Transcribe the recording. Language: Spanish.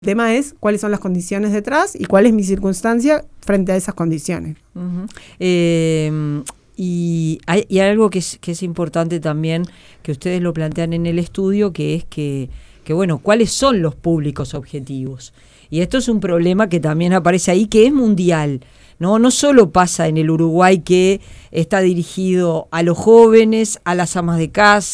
El tema es cuáles son las condiciones detrás y cuál es mi circunstancia frente a esas condiciones. Uh-huh. Y hay algo que es importante también, que ustedes lo plantean en el estudio, que es que bueno, ¿cuáles son los públicos objetivos? Y esto es un problema que también aparece ahí, que es mundial. No solo pasa en el Uruguay, que está dirigido a los jóvenes, a las amas de casa,